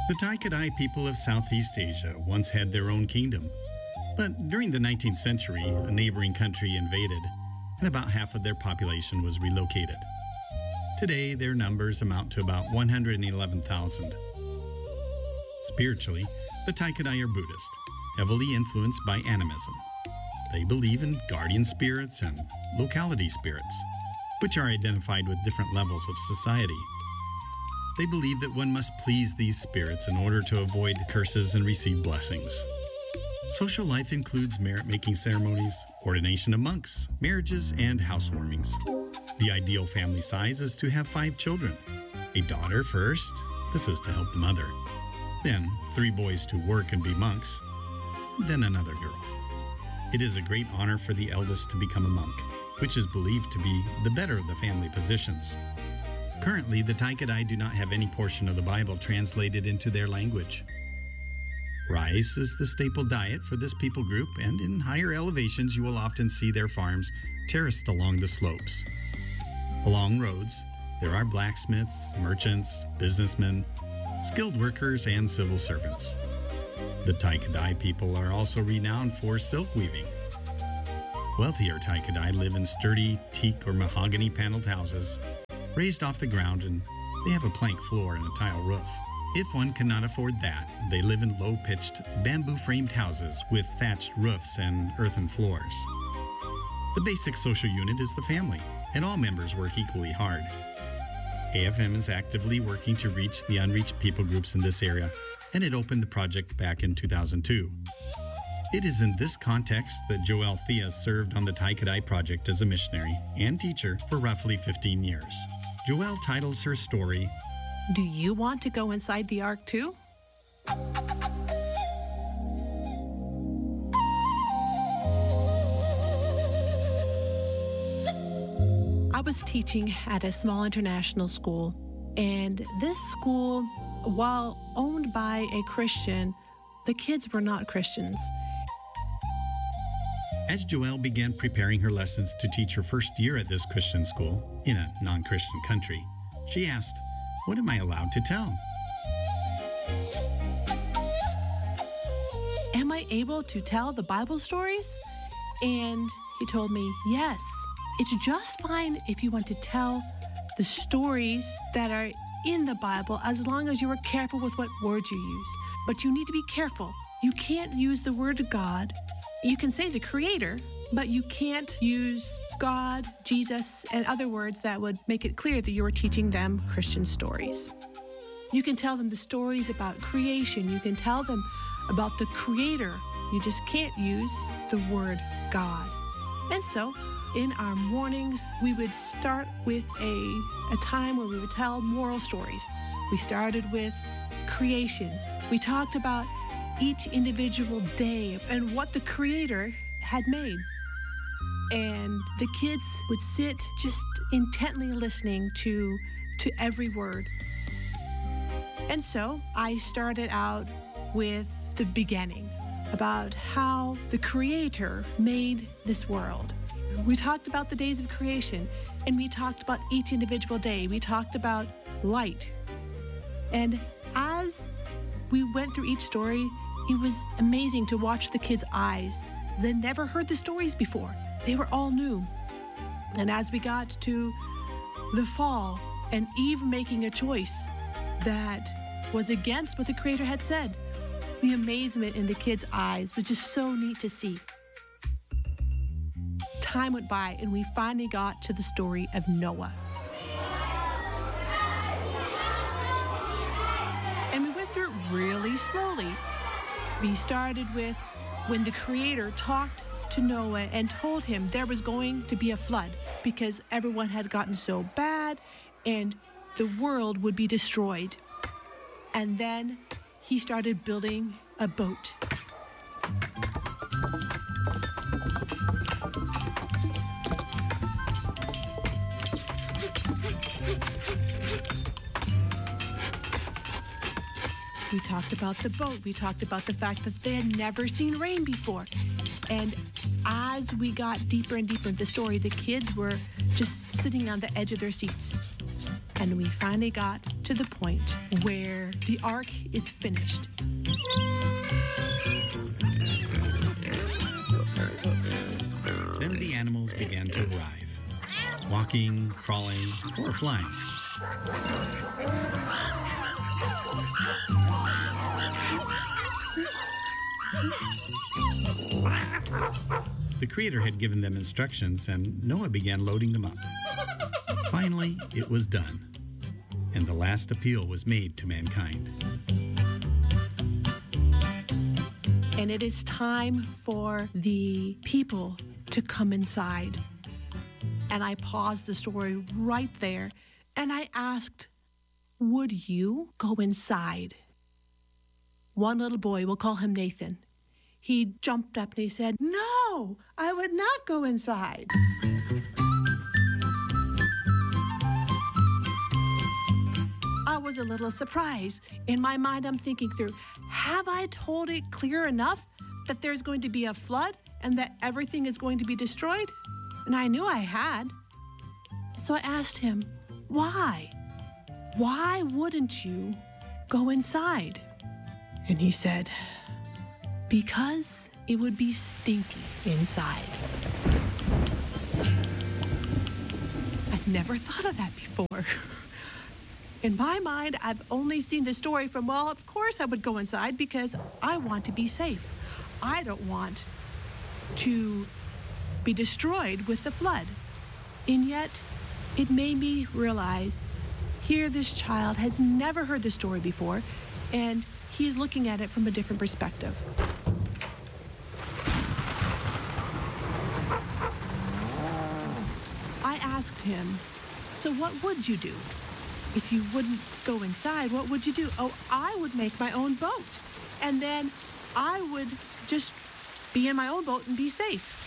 The Tai-Kadai people of Southeast Asia once had their own kingdom, but during the 19th century, a neighboring country invaded, and about half of their population was relocated. Today, their numbers amount to about 111,000. Spiritually, the Tai-Kadai are Buddhist, heavily influenced by animism. They believe in guardian spirits and locality spirits, which are identified with different levels of society. They believe that one must please these spirits in order to avoid curses and receive blessings. Social life includes merit-making ceremonies, ordination of monks, marriages, and housewarmings. The ideal family size is to have 5 children. A daughter first, this is to help the mother. Then 3 boys to work and be monks. Then another girl. It is a great honor for the eldest to become a monk, which is believed to be the better of the family positions. Currently, the Tai-Kadai do not have any portion of the Bible translated into their language. Rice is the staple diet for this people group, and in higher elevations you will often see their farms terraced along the slopes. Along roads, there are blacksmiths, merchants, businessmen, skilled workers, and civil servants. The Tai-Kadai people are also renowned for silk weaving. Wealthier Tai-Kadai live in sturdy teak or mahogany paneled houses, raised off the ground, and they have a plank floor and a tile roof. If one cannot afford that, they live in low-pitched, bamboo-framed houses with thatched roofs and earthen floors. The basic social unit is the family, and all members work equally hard. AFM is actively working to reach the unreached people groups in this area, and it opened the project back in 2002. It is in this context that Joelle Thea served on the Tai-Kadai project as a missionary and teacher for roughly 15 years. Joelle titles her story, Do you want to go inside the ark too? I was teaching at a small international school, and this school, while owned by a Christian, the kids were not Christians. As Joelle began preparing her lessons to teach her first year at this Christian school in a non-Christian country, she asked, "What am I allowed to tell?" Am I able to tell the Bible stories? And he told me, yes, it's just fine if you want to tell the stories that are in the Bible as long as you are careful with what words you use. But you need to be careful. You can't use the word God. You can say the Creator, but you can't use God, Jesus, and other words that would make it clear that you are teaching them Christian stories. You can tell them the stories about creation. You can tell them about the Creator. You just can't use the word God. And so, in our mornings, we would start with a time where we would tell moral stories. We started with creation. We talked about each individual day and what the Creator had made. And the kids would sit just intently listening to every word. And so I started out with the beginning, about how the Creator made this world. We talked about the days of creation, and we talked about each individual day. We talked about light. And as we went through each story, it was amazing to watch the kids' eyes. They never heard the stories before. They were all new. And as we got to the fall and Eve making a choice that was against what the Creator had said, the amazement in the kids' eyes was just so neat to see. Time went by and we finally got to the story of Noah. And we went through it really slowly. We started with when the Creator talked to Noah and told him there was going to be a flood because everyone had gotten so bad and the world would be destroyed. And then he started building a boat. We talked about the boat. We talked about the fact that they had never seen rain before. And as we got deeper and deeper into the story, the kids were just sitting on the edge of their seats. And we finally got to the point where the ark is finished. Then the animals began to arrive, walking, crawling, or flying. The Creator had given them instructions, and Noah began loading them up. Finally, it was done, and the last appeal was made to mankind. And it is time for the people to come inside. And I paused the story right there, and I asked, would you go inside? One little boy, we'll call him Nathan. He jumped up and he said, no, I would not go inside. I was a little surprised. In my mind, I'm thinking through, have I told it clear enough that there's going to be a flood and that everything is going to be destroyed? And I knew I had. So I asked him, why? Why wouldn't you go inside? And he said, because it would be stinky inside. I'd never thought of that before. In my mind, I've only seen the story from, well, of course I would go inside because I want to be safe. I don't want to be destroyed with the flood. And yet, it made me realize, here this child has never heard the story before, and he's looking at it from a different perspective. I asked him, so what would you do? If you wouldn't go inside, what would you do? Oh, I would make my own boat. And then I would just be in my own boat and be safe.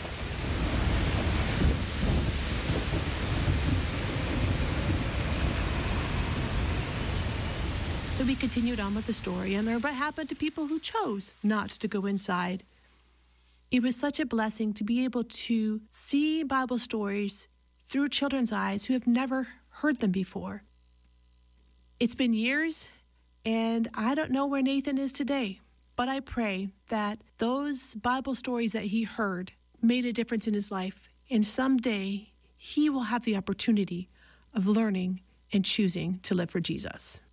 So we continued on with the story and learned what happened to people who chose not to go inside. It was such a blessing to be able to see Bible stories through children's eyes who have never heard them before. It's been years, and I don't know where Nathan is today, but I pray that those Bible stories that he heard made a difference in his life, and someday he will have the opportunity of learning and choosing to live for Jesus.